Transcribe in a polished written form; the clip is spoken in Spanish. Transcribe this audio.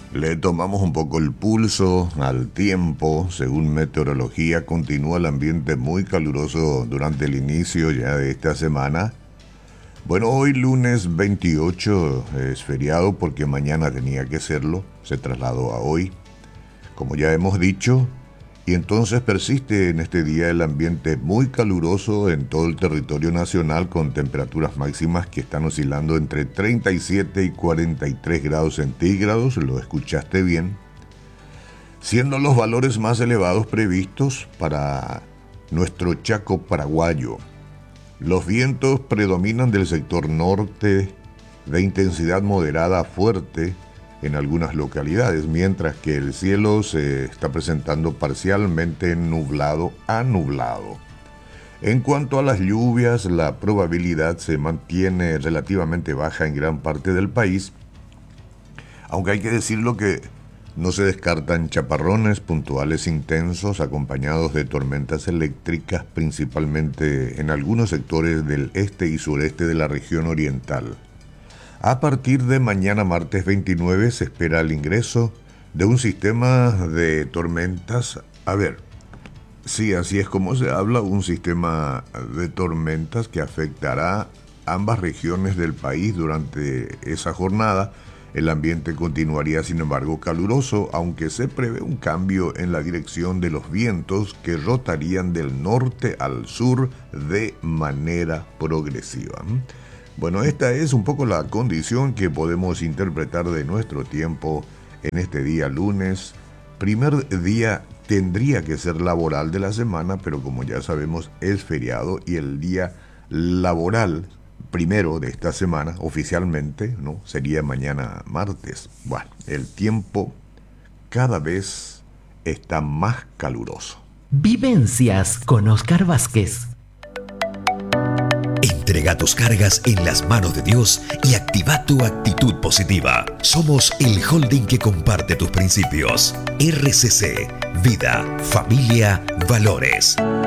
Le tomamos un poco el pulso al tiempo. Según meteorología, continúa el ambiente muy caluroso durante el inicio ya de esta semana. Bueno, hoy lunes 28 es feriado porque mañana tenía que serlo. Se trasladó a hoy, como ya hemos dicho. Y entonces persiste en este día el ambiente muy caluroso en todo el territorio nacional, con temperaturas máximas que están oscilando entre 37 y 43 grados centígrados, lo escuchaste bien, siendo los valores más elevados previstos para nuestro Chaco paraguayo. Los vientos predominan del sector norte de intensidad moderada a fuerte en algunas localidades, mientras que el cielo se está presentando parcialmente nublado a nublado. En cuanto a las lluvias, la probabilidad se mantiene relativamente baja en gran parte del país, aunque hay que decirlo que no se descartan chaparrones puntuales intensos acompañados de tormentas eléctricas, principalmente en algunos sectores del este y sureste de la región oriental. A partir de mañana martes 29 se espera el ingreso de un sistema de tormentas. Sí, así es como se habla, un sistema de tormentas que afectará ambas regiones del país durante esa jornada. El ambiente continuaría, sin embargo, caluroso, aunque se prevé un cambio en la dirección de los vientos que rotarían del norte al sur de manera progresiva. Bueno, esta es un poco la condición que podemos interpretar de nuestro tiempo en este día lunes. Primer día tendría que ser laboral de la semana, pero como ya sabemos es feriado y el día laboral primero de esta semana oficialmente, ¿no?, sería mañana martes. Bueno, el tiempo cada vez está más caluroso. Vivencias con Oscar Vázquez. Entrega tus cargas en las manos de Dios y activa tu actitud positiva. Somos el holding que comparte tus principios. RCC, Vida, Familia, Valores.